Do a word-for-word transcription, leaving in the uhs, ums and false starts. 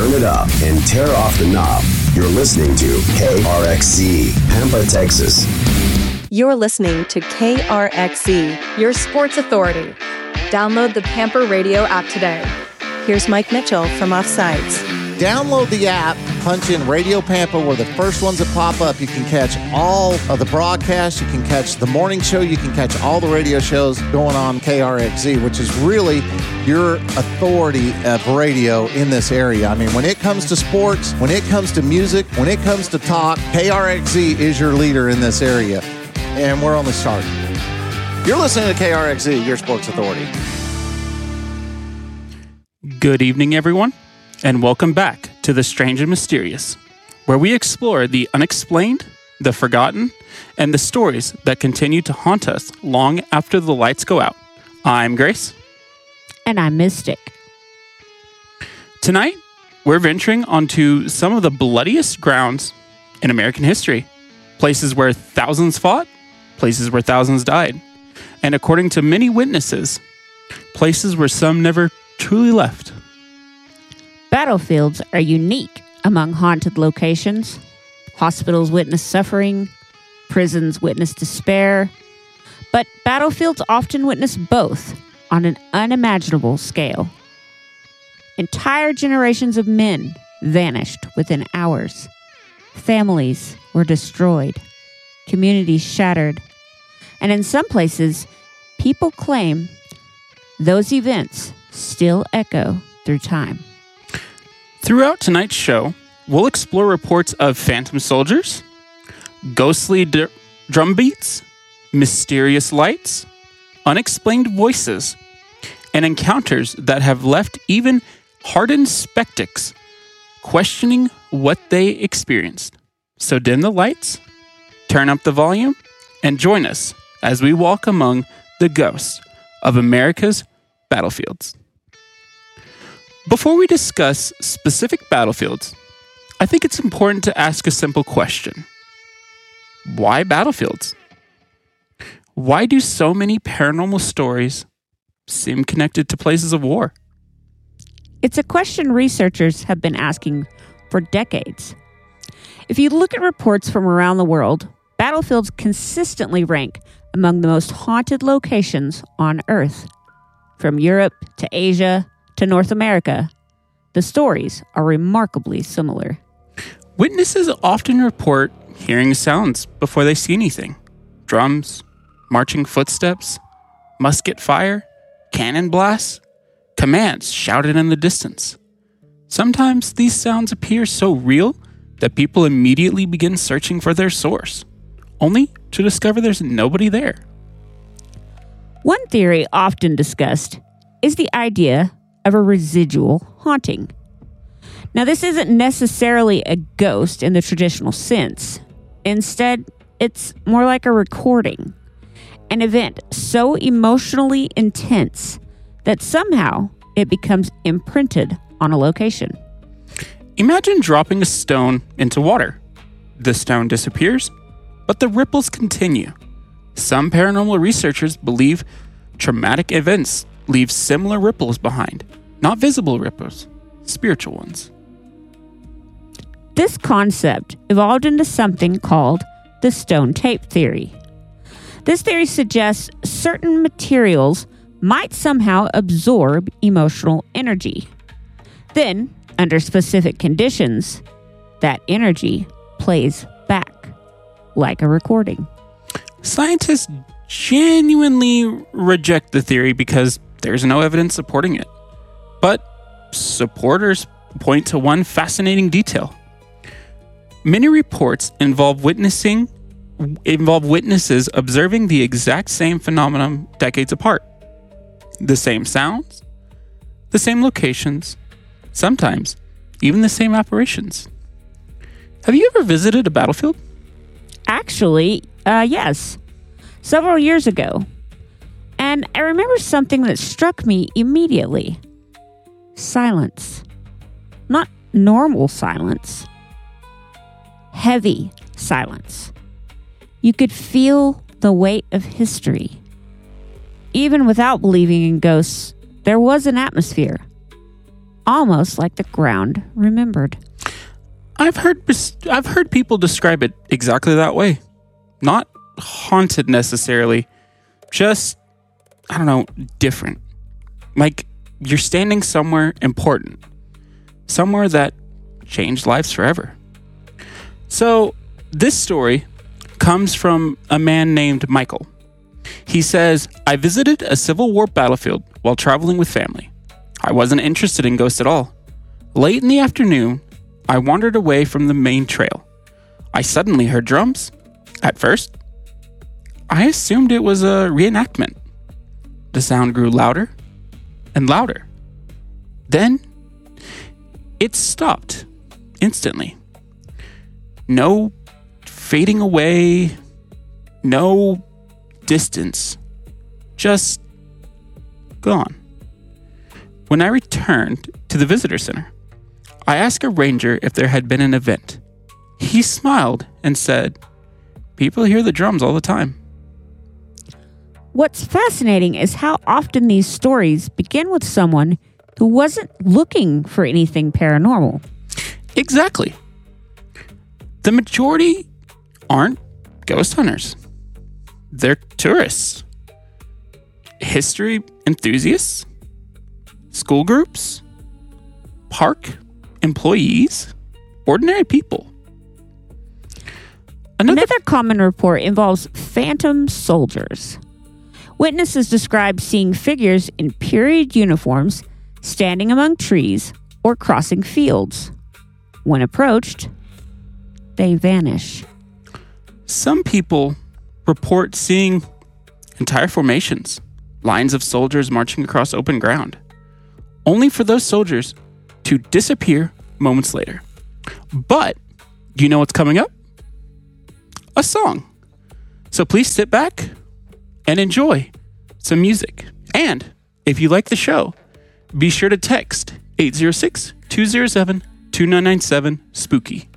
turn it up, and tear off the knob. You're listening to K R X C, Pampa, Texas. You're listening to K R X E, your sports authority. Download the Pampa Radio app today. Here's Mike Mitchell from Offsides. Download the app, punch in Radio Pampa. We're the first ones that pop up. You can catch all of the broadcasts. You can catch the morning show. You can catch all the radio shows going on K R X Z, which is really your authority of radio in this area. I mean, when it comes to sports, when it comes to music, when it comes to talk, K R X Z is your leader in this area. And we're only starting. You're listening to K R X Z, your sports authority. Good evening, everyone, and welcome back to The Strange and Mysterious, where we explore the unexplained, the forgotten, and the stories that continue to haunt us long after the lights go out. I'm Grace. And I'm Mystic. Tonight, we're venturing onto some of the bloodiest grounds in American history. Places where thousands fought, places where thousands died, and according to many witnesses, places where some never truly left. Battlefields are unique among haunted locations. Hospitals witness suffering, prisons witness despair, but battlefields often witness both on an unimaginable scale. Entire generations of men vanished within hours. Families were destroyed, communities shattered, and in some places, people claim those events still echo through time. Throughout tonight's show, we'll explore reports of phantom soldiers, ghostly d- drum beats, mysterious lights, unexplained voices, and encounters that have left even hardened skeptics questioning what they experienced. So dim the lights, turn up the volume, and join us as we walk among the ghosts of America's battlefields. Before we discuss specific battlefields, I think it's important to ask a simple question. Why battlefields? Why do so many paranormal stories seem connected to places of war? It's a question researchers have been asking for decades. If you look at reports from around the world, battlefields consistently rank among the most haunted locations on Earth. From Europe to Asia to North America, the stories are remarkably similar. Witnesses often report hearing sounds before they see anything. Drums, marching footsteps, musket fire, cannon blasts, commands shouted in the distance. Sometimes these sounds appear so real that people immediately begin searching for their source, only to discover there's nobody there. One theory often discussed is the idea of a residual haunting. Now, this isn't necessarily a ghost in the traditional sense. Instead, it's more like a recording, an event so emotionally intense that somehow it becomes imprinted on a location. Imagine dropping a stone into water. The stone disappears, but the ripples continue. Some paranormal researchers believe traumatic events leave similar ripples behind. Not visible ripples, spiritual ones. This concept evolved into something called the stone tape theory. This theory suggests certain materials might somehow absorb emotional energy. Then, under specific conditions, that energy plays back, like a recording. Scientists genuinely reject the theory because there's no evidence supporting it. But supporters point to one fascinating detail. Many reports involve witnessing involve witnesses observing the exact same phenomenon decades apart. The same sounds, the same locations, sometimes even the same apparitions. Have you ever visited a battlefield? Actually, uh, yes. Several years ago. And I remember something that struck me immediately. Silence. Not normal silence. Heavy silence. You could feel the weight of history. Even without believing in ghosts, there was an atmosphere. almost like the ground remembered. I've heard I've heard people describe it exactly that way. Not haunted necessarily, just, I don't know, different. Like you're standing somewhere important, somewhere that changed lives forever. So this story comes from a man named Michael. He says, I visited a Civil War battlefield while traveling with family. I wasn't interested in ghosts at all. Late in the afternoon, I wandered away from the main trail. I suddenly heard drums. At first, I assumed it was a reenactment. The sound grew louder and louder. Then, it stopped instantly. No fading away, no distance, just gone. When I returned to the visitor center, I asked a ranger if there had been an event. He smiled and said, people hear the drums all the time. What's fascinating is how often these stories begin with someone who wasn't looking for anything paranormal. Exactly. The majority aren't ghost hunters. They're tourists, history enthusiasts, school groups, park employees, ordinary people. Another, Another common report involves phantom soldiers. Witnesses describe seeing figures in period uniforms standing among trees or crossing fields. When approached, they vanish. Some people report seeing entire formations, lines of soldiers marching across open ground, only for those soldiers to disappear moments later. But you know what's coming up? A song. So please sit back and enjoy some music. And if you like the show, be sure to text eight zero six, two zero seven, two nine nine seven, SPOOKY.